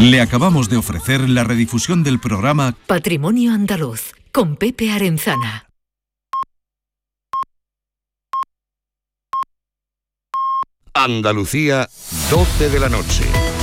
Le acabamos de ofrecer la redifusión del programa Patrimonio Andaluz, con Pepe Arenzana. Andalucía, 12 de la noche.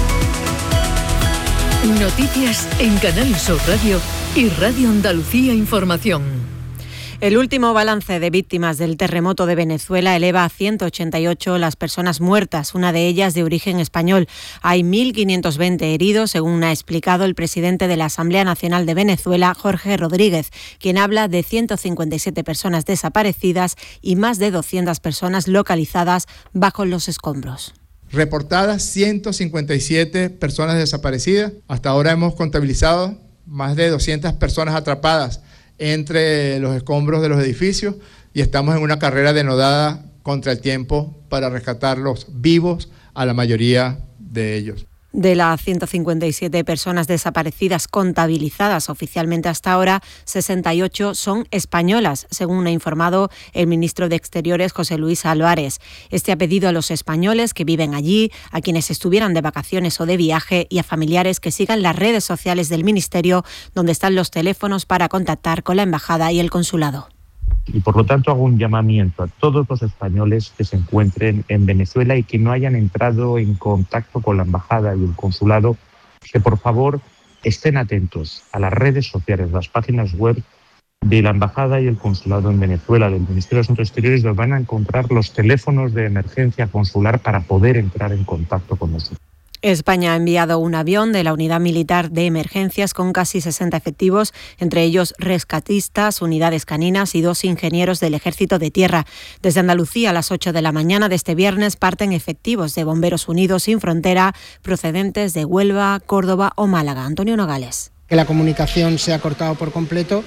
Noticias en Canal Sur Radio y Radio Andalucía Información. El último balance de víctimas del terremoto de Venezuela eleva a 188 las personas muertas, una de ellas de origen español. Hay 1.520 heridos, según ha explicado el presidente de la Asamblea Nacional de Venezuela, Jorge Rodríguez, quien habla de 157 personas desaparecidas y más de 200 personas localizadas bajo los escombros. Reportadas 157 personas desaparecidas. Hasta ahora hemos contabilizado más de 200 personas atrapadas entre los escombros de los edificios y estamos en una carrera denodada contra el tiempo para rescatarlos vivos a la mayoría de ellos. De las 157 personas desaparecidas contabilizadas oficialmente hasta ahora, 68 son españolas, según ha informado el ministro de Exteriores, José Luis Álvarez. Este ha pedido a los españoles que viven allí, a quienes estuvieran de vacaciones o de viaje y a familiares que sigan las redes sociales del ministerio, donde están los teléfonos para contactar con la embajada y el consulado. Y por lo tanto hago un llamamiento a todos los españoles que se encuentren en Venezuela y que no hayan entrado en contacto con la embajada y el consulado, que por favor estén atentos a las redes sociales, las páginas web de la embajada y el consulado en Venezuela, del Ministerio de Asuntos Exteriores, donde van a encontrar los teléfonos de emergencia consular para poder entrar en contacto con nosotros. España ha enviado un avión de la Unidad Militar de Emergencias con casi 60 efectivos, entre ellos rescatistas, unidades caninas y 2 ingenieros del Ejército de Tierra. Desde Andalucía, a las 8 de la mañana de este viernes, parten efectivos de Bomberos Unidos Sin Frontera procedentes de Huelva, Córdoba o Málaga. Antonio Nogales. Que la comunicación se ha cortado por completo,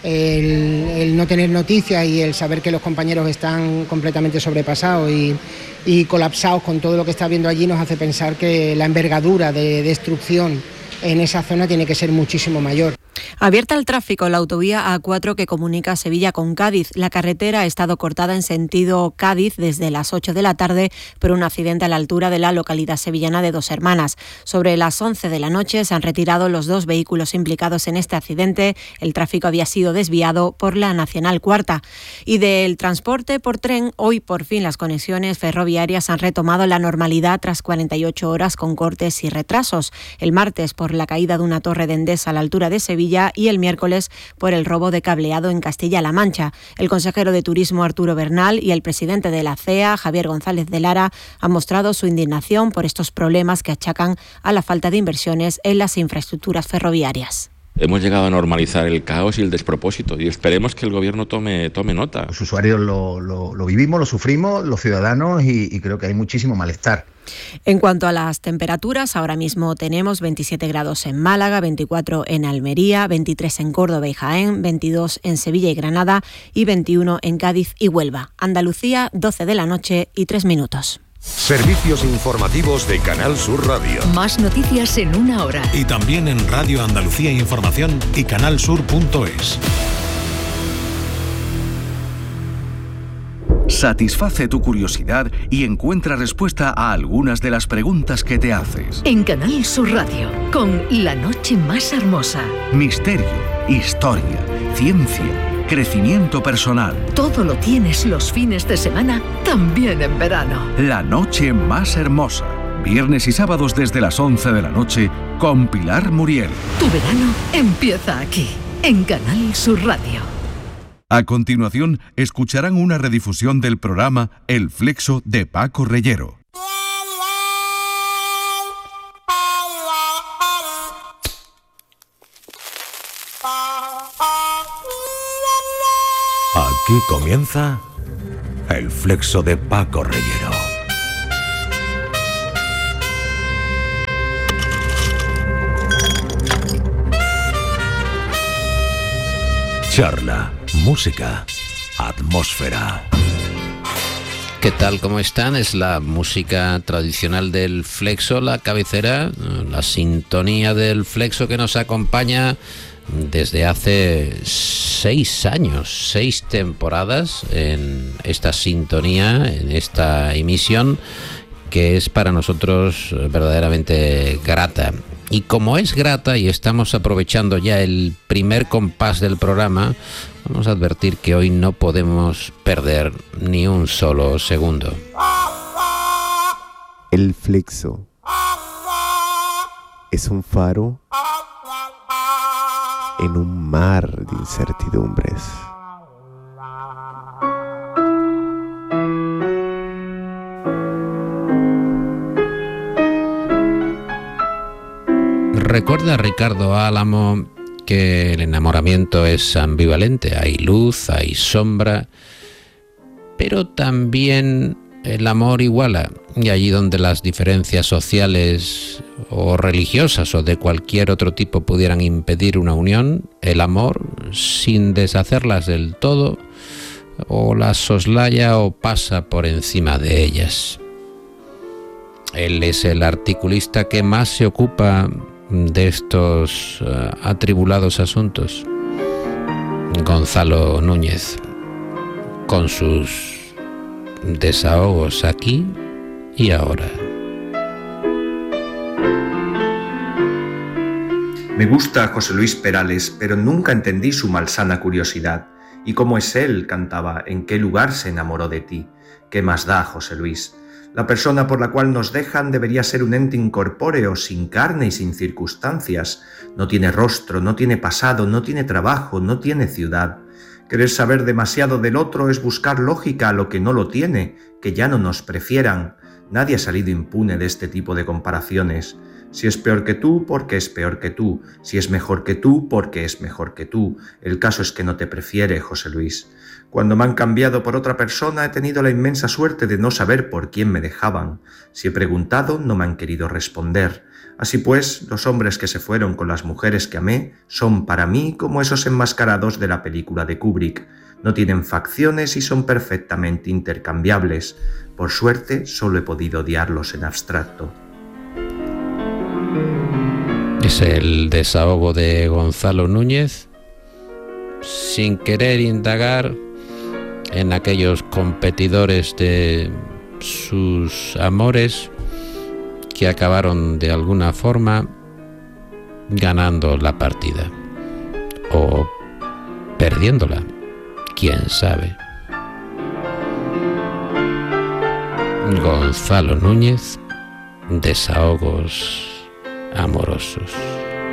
el no tener noticias y el saber que los compañeros están completamente sobrepasados y colapsados con todo lo que está habiendo allí nos hace pensar que la envergadura de destrucción en esa zona tiene que ser muchísimo mayor. Abierta al tráfico la autovía A4 que comunica Sevilla con Cádiz. La carretera ha estado cortada en sentido Cádiz desde las 8 de la tarde por un accidente a la altura de la localidad sevillana de Dos Hermanas. Sobre las 11 de la noche se han retirado los 2 vehículos implicados en este accidente. El tráfico había sido desviado por la Nacional Cuarta. Y del transporte por tren, hoy por fin las conexiones ferroviarias han retomado la normalidad tras 48 horas con cortes y retrasos. El martes por la caída de una torre de Endesa a la altura de Sevilla y el miércoles por el robo de cableado en Castilla-La Mancha. El consejero de Turismo Arturo Bernal y el presidente de la CEA, Javier González de Lara, han mostrado su indignación por estos problemas que achacan a la falta de inversiones en las infraestructuras ferroviarias. Hemos llegado a normalizar el caos y el despropósito y esperemos que el gobierno tome nota. Los usuarios lo vivimos, lo sufrimos, los ciudadanos y creo que hay muchísimo malestar. En cuanto a las temperaturas, ahora mismo tenemos 27 grados en Málaga, 24 en Almería, 23 en Córdoba y Jaén, 22 en Sevilla y Granada y 21 en Cádiz y Huelva. Andalucía, 12 de la noche y 3 minutos. Servicios informativos de Canal Sur Radio. Más noticias en una hora. y también en Radio Andalucía Información y canalsur.es. Satisface tu curiosidad y encuentra respuesta a algunas de las preguntas que te haces. En Canal Sur Radio, con La Noche Más Hermosa. Misterio, historia, ciencia, crecimiento personal. Todo lo tienes los fines de semana, también en verano. La Noche Más Hermosa. Viernes y sábados desde las 11 de la noche con Pilar Muriel. Tu verano empieza aquí, en Canal Sur Radio. A continuación, escucharán una redifusión del programa El Flexo de Paco Reyero. Aquí comienza El Flexo de Paco Reyero. Charla, música, atmósfera. ¿Qué tal? ¿Cómo están? Es la música tradicional del Flexo, la cabecera, la sintonía del Flexo que nos acompaña desde hace 6 años, 6 temporadas en esta sintonía, en esta emisión que es para nosotros verdaderamente grata. Y como es grata y estamos aprovechando ya el primer compás del programa, vamos a advertir que hoy no podemos perder ni un solo segundo. El Flexo es un faro en un mar de incertidumbres. Recuerda Ricardo Álamo que el enamoramiento es ambivalente, hay luz, hay sombra, pero también el amor iguala, y allí donde las diferencias sociales o religiosas o de cualquier otro tipo pudieran impedir una unión, el amor, sin deshacerlas del todo, o las soslaya o pasa por encima de ellas. Él es el articulista que más se ocupa de estos atribulados asuntos, Gonzalo Núñez, con sus desahogos aquí y ahora. Me gusta José Luis Perales, pero nunca entendí su malsana curiosidad. ¿Y cómo es él?, cantaba, ¿en qué lugar se enamoró de ti? ¿Qué más da, José Luis? La persona por la cual nos dejan debería ser un ente incorpóreo, sin carne y sin circunstancias. No tiene rostro, no tiene pasado, no tiene trabajo, no tiene ciudad. Querer saber demasiado del otro es buscar lógica a lo que no lo tiene, que ya no nos prefieran. Nadie ha salido impune de este tipo de comparaciones. Si es peor que tú, porque es peor que tú. Si es mejor que tú, porque es mejor que tú. El caso es que no te prefiere, José Luis. Cuando me han cambiado por otra persona, he tenido la inmensa suerte de no saber por quién me dejaban. Si he preguntado, no me han querido responder. Así pues, los hombres que se fueron con las mujeres que amé son para mí como esos enmascarados de la película de Kubrick. No tienen facciones y son perfectamente intercambiables. Por suerte, solo he podido odiarlos en abstracto. Es el desahogo de Gonzalo Núñez, sin querer indagar en aquellos competidores de sus amores que acabaron de alguna forma ganando la partida o perdiéndola, quién sabe. Gonzalo Núñez, desahogos amorosos.